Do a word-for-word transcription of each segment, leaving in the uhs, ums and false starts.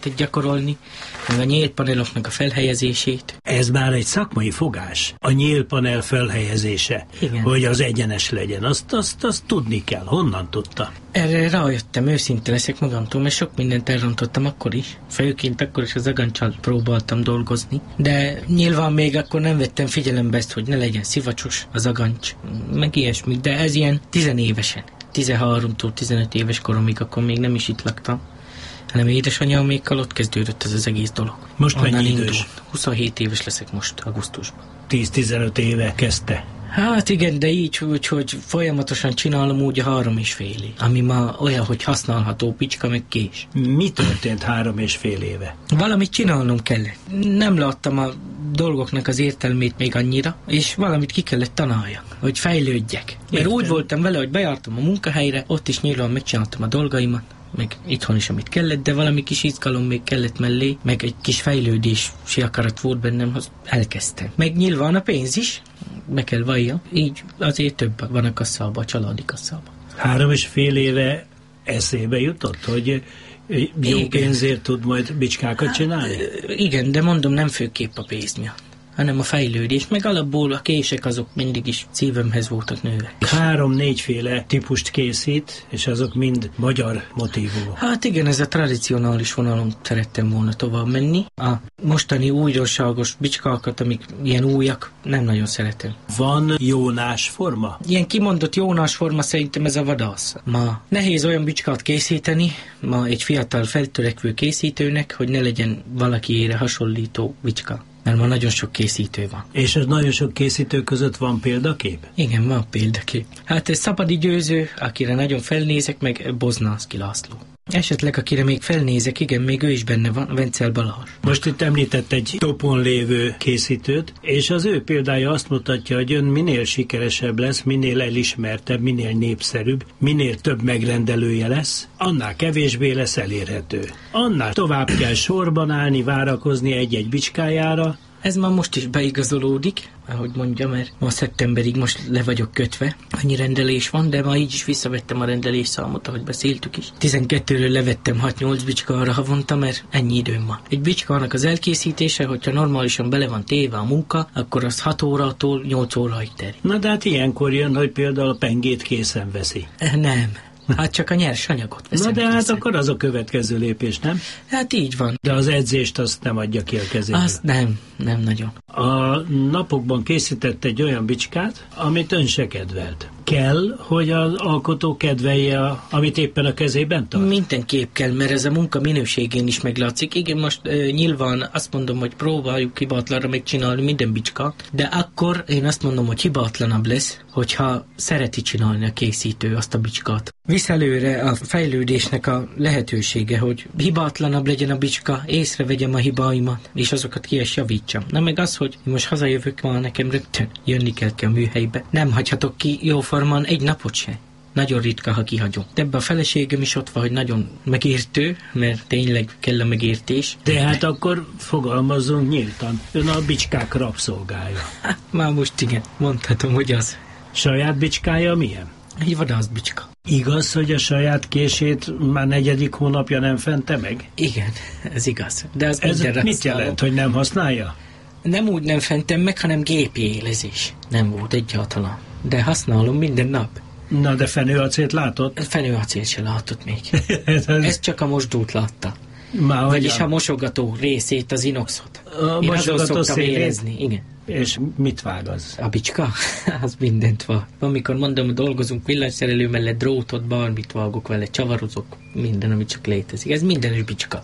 gyakorolni, meg a nyílpaneloknak a felhelyezését. Ez már egy szakmai fogás, a nyílpanel felhelyezése, igen. Hogy az egyenes legyen. Azt, azt, azt tudni kell. Honnan tudta? Erre rájöttem, őszinte leszek magamtól, mert sok mindent elrontottam akkor is. Főként akkor is az agancsal próbáltam dolgozni, de nyilván még akkor nem vettem figyelembe ezt, hogy ne legyen szivacsos az agancs, meg ilyesmi, de ez ilyen tizenévesen. tizenháromtól tizenöt éves koromig, akkor még nem is itt laktam, hanem édesanyámékkal ott kezdődött ez az egész dolog. Most onnan mennyi idős? Indul. huszonhét éves leszek most, augusztusban. tíz-tizenöt éve kezdte. Hát igen, de így, hogy, hogy folyamatosan csinálom úgy a három és fél év, ami ma olyan, hogy használható picska meg kés. Mi történt három és fél éve? Valamit csinálnom kellett. Nem láttam a dolgoknak az értelmét még annyira, és valamit ki kellett tanuljak, hogy fejlődjek. Mert Értem. Úgy voltam vele, hogy bejártam a munkahelyre, ott is nyilván megcsináltam a dolgaimat, meg itthon is, amit kellett, de valami kis izgalom még kellett mellé, meg egy kis fejlődési akarat volt bennem, az elkezdtem. Meg nyilván a pénz is, be kell valljam, így azért több van a kasszában, a családi kasszában. Három és fél éve eszébe jutott, hogy jó igen. Pénzért tud majd bicskákat csinálni? Igen, de mondom, nem főképp a pénz miatt, hanem a fejlődés, meg alapból a kések azok mindig is szívemhez voltak nőve. Három-négyféle típust készít, és azok mind magyar motívumok. Hát igen, ez a tradicionális vonalon szerettem volna tovább menni. A mostani újdonságos bicskákat, amik ilyen újak, nem nagyon szeretem. Van jónás forma? Ilyen kimondott jónás forma szerintem ez a vadász. Ma nehéz olyan bicskát készíteni, ma egy fiatal feltörekvő készítőnek, hogy ne legyen valakiére hasonlító bicska. Mert ma nagyon sok készítő van. És ez nagyon sok készítő között van példakép? Igen, van példakép. Hát ez Szabadi Győző, akire nagyon felnézek, meg Boznánszky László. Esetleg akire még felnézek, igen, még ő is benne van, Vencel Balázs. Most itt említett egy topon lévő készítőt, és az ő példája azt mutatja, hogy ön minél sikeresebb lesz, minél elismertebb, minél népszerűbb, minél több megrendelője lesz, annál kevésbé lesz elérhető. Annál tovább kell sorban állni, várakozni egy-egy bicskájára. Ez már most is beigazolódik, ahogy mondja, mert ma szeptemberig most le vagyok kötve. Annyi rendelés van, de ma így is visszavettem a rendelésszámot, ahogy beszéltük is. tizenkettőről levettem hat-nyolc bicskára havonta, mert ennyi időm van. Egy bicskának az elkészítése, hogyha normálisan bele van téve a munka, akkor az hat órától nyolc óráig telik. Na de hát ilyenkor jön, hogy például a pengét készen veszi. Nem. Hát csak a nyersanyagot veszem. Na de hát készen. Akkor az a következő lépés, nem? Hát így van. De az edzést azt nem adja ki a kezéből. Azt nem, nem nagyon. A napokban készített egy olyan bicskát, amit ön se kedvelt. Kell, hogy az alkotó kedvelje, amit éppen a kezében tart? Mindenképp kell, mert ez a munka minőségén is meglátszik. Igen, most uh, nyilván azt mondom, hogy próbáljuk hibátlanra megcsinálni minden bicskát, de akkor én azt mondom, hogy hibátlanabb lesz, hogyha szereti csinálni a készítő azt a bicskát. Visz előre a fejlődésnek a lehetősége, hogy hibátlanabb legyen a bicska, észrevegyem a hibáimat, és azokat ki is javítsam. Na meg az, hogy most hazajövök, ma nekem rögtön jönni kell ki a műhelybe. Nem hagyhatok ki jóformán egy napot se. Nagyon ritka, ha kihagyom. De ebben a feleségem is ott van, hogy nagyon megértő, mert tényleg kell a megértés. De hát akkor fogalmazzunk nyíltan. Ön a bicskák rabszolgája. Hát, már most igen, mondhatom, hogy az. Saját bicskája milyen? Egy vadászbicska. Igaz, hogy a saját kését már negyedik hónapja nem fente meg? Igen, ez igaz. De az ez mit használom. jelent, hogy nem használja? Nem úgy nem fentem meg, hanem gépi élezés. Nem volt egyáltalán. De használom minden nap. Na, de fenőacélt látott? Fenőacélt se látott még. Ez csak a mosdót látta. Már Vagyis a mosogató részét, az inoxot. A Én mosogató azon szoktam szélét? érezni. Igen. És mit vág az? A bicska? Az mindent vág. Amikor mondom, hogy dolgozunk villanyszerelő mellett, drótot, bármit vágok vele, csavarozok, minden, amit csak létezik. Ez mindenes bicska.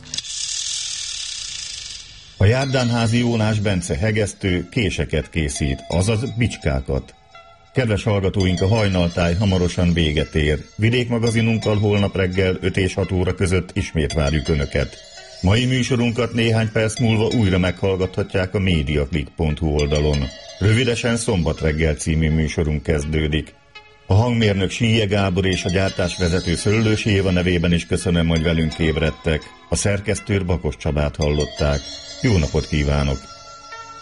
A Járdánházi Jónás Bence hegesztő késeket készít, azaz bicskákat. Kedves hallgatóink, a hajnaltáj hamarosan véget ér. Vidékmagazinunkkal holnap reggel öt és hat óra között ismét várjuk Önöket. Mai műsorunkat néhány perc múlva újra meghallgathatják a mediaclick pont hu oldalon. Rövidesen Szombat reggel című műsorunk kezdődik. A hangmérnök Síje Gábor és a gyártásvezető Szöllős Éva nevében is köszönöm, hogy velünk ébredtek. A szerkesztőt Bakos Csabát hallották. Jó napot kívánok!